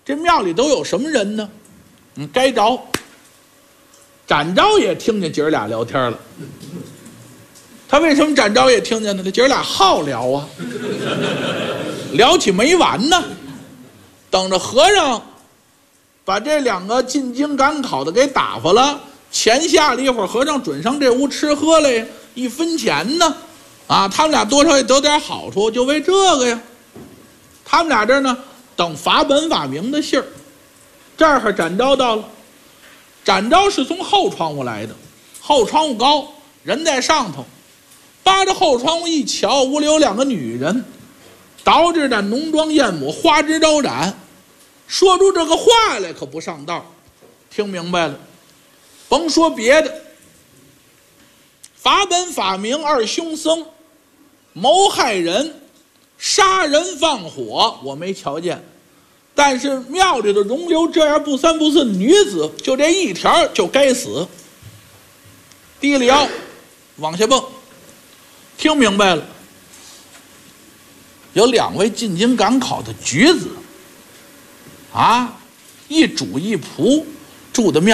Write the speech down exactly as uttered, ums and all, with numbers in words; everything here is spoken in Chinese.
这庙里都有什么人呢？嗯，该着。展昭也听见姐儿俩聊天了。他为什么展昭也听见呢？这姐儿俩好聊啊，聊起没完呢。等着和尚把这两个进京赶考的给打发了，钱下了一会儿，和尚准上这屋吃喝来，一分钱呢，啊，他们俩多少也得点好处，就为这个呀。他们俩这呢，等法本法明的信儿。这儿展昭到了，展昭是从后窗户来的，后窗户高，人在上头，扒着后窗户一瞧，屋里有两个女人，捯饬着浓妆艳抹，花枝招展，说出这个话来可不上道。听明白了，甭说别的，法本法明二凶僧谋害人、杀人放火，我没瞧见。但是庙里的容留这样不三不四的女子，就这一条就该死。低了腰，往下蹦。听明白了，有两位进京赶考的举子，啊，一主一仆，住的庙